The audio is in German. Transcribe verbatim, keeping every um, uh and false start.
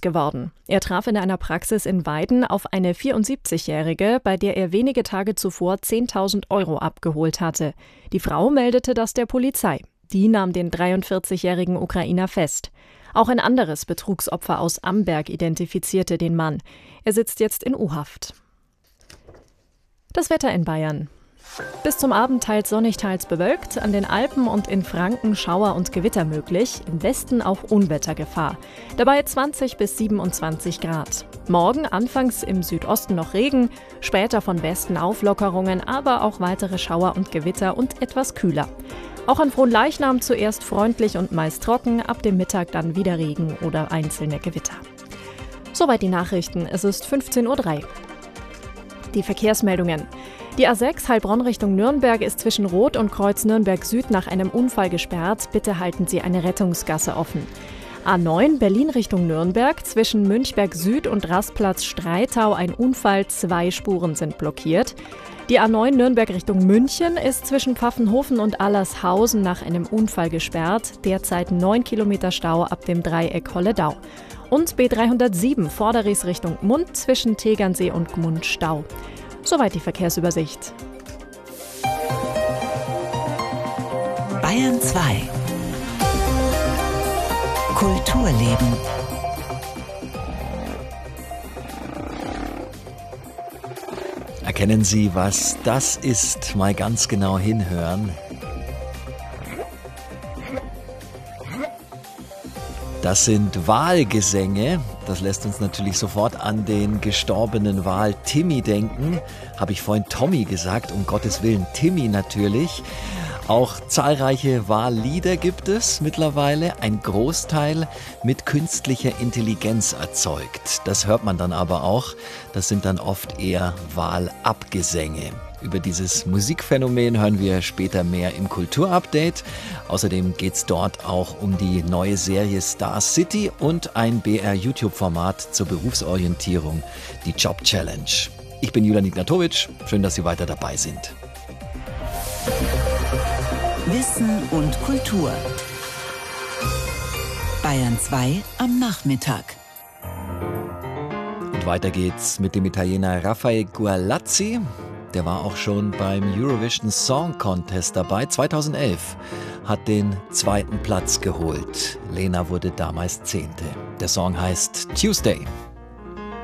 geworden. Er traf in einer Praxis in Weiden auf eine vierundsiebzigjährige, bei der er wenige Tage zuvor zehntausend Euro abgeholt hatte. Die Frau meldete das der Polizei. Die nahm den dreiundvierzigjährigen Ukrainer fest. Auch ein anderes Betrugsopfer aus Amberg identifizierte den Mann. Er sitzt jetzt in U-Haft. Das Wetter in Bayern. Bis zum Abend teils sonnig, teils bewölkt. An den Alpen und in Franken Schauer und Gewitter möglich. Im Westen auch Unwettergefahr. Dabei zwanzig bis siebenundzwanzig Grad. Morgen anfangs im Südosten noch Regen, später von Westen Auflockerungen, aber auch weitere Schauer und Gewitter und etwas kühler. Auch an Fronleichnam zuerst freundlich und meist trocken, ab dem Mittag dann wieder Regen oder einzelne Gewitter. Soweit die Nachrichten. Es ist fünfzehn Uhr drei. Die Verkehrsmeldungen. Die A sechs Heilbronn Richtung Nürnberg ist zwischen Rot und Kreuz Nürnberg Süd nach einem Unfall gesperrt. Bitte halten Sie eine Rettungsgasse offen. A neun Berlin Richtung Nürnberg zwischen Münchberg Süd und Rastplatz Streitau ein Unfall, zwei Spuren sind blockiert. Die A neun Nürnberg Richtung München ist zwischen Pfaffenhofen und Allershausen nach einem Unfall gesperrt. Derzeit neun Kilometer Stau ab dem Dreieck Holledau. Und B dreihundertsieben Vorderries Richtung Mund zwischen Tegernsee und Gmund Stau. Soweit die Verkehrsübersicht. Bayern zwei. Kulturleben. Erkennen Sie, was das ist? Mal ganz genau hinhören. Das sind Walgesänge. Das lässt uns natürlich sofort an den gestorbenen Wal Timmy denken. Habe ich vorhin Tommy gesagt, um Gottes Willen, Timmy natürlich. Auch zahlreiche Wallieder gibt es mittlerweile, ein Großteil mit künstlicher Intelligenz erzeugt. Das hört man dann aber auch, das sind dann oft eher Walabgesänge. Über dieses Musikphänomen hören wir später mehr im Kulturupdate. Außerdem geht es dort auch um die neue Serie Star City und ein B R-YouTube-Format zur Berufsorientierung, die Job Challenge. Ich bin Julian Ignatowitsch, schön, dass Sie weiter dabei sind. Wissen und Kultur. Bayern zwei am Nachmittag. Und weiter geht's mit dem Italiener Raffaele Gualazzi. Der war auch schon beim Eurovision Song Contest dabei. zweitausendelf hat den zweiten Platz geholt. Lena wurde damals Zehnte. Der Song heißt Tuesday.